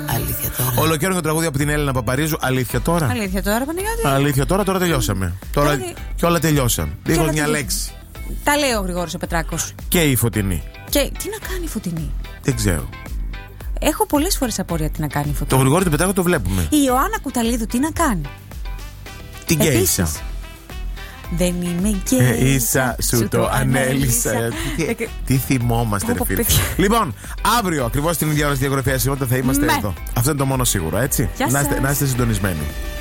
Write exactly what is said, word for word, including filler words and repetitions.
Αλήθεια τώρα. Ολοκαίρινο τραγούδι από την Έλληνα Παπαρίζου. Αλήθεια τώρα. Αλήθεια τώρα, Παναγιώτη. Αλήθεια τώρα, τώρα τελειώσαμε. Τώρα Τώρα... και όλα τελειώσαν. Δίχως μια τελειώσαν. λέξη. Τα λέει ο Γρηγόρης ο Πετράκος. Και η Φωτεινή. Και τι να κάνει η Φωτεινή. Δεν ξέρω. Έχω πολλές φορές απορία τι να κάνει η Φωτεινή. Το Γρηγόρη του Πετράκο το βλέπουμε. Η Ιωάννα Κουταλίδου τι να κάνει. Την Γκέισα. Δεν είμαι γκέισα. Ε, ίσα σου το ανέλησα. Τι, τι θυμόμαστε, ρε φίλε. Λοιπόν, αύριο ακριβώς την ίδια ώρα στη διαγραφή σήμερα θα είμαστε Με. εδώ. Αυτό είναι το μόνο σίγουρο, έτσι. Γεια Να είστε, σας. να είστε συντονισμένοι.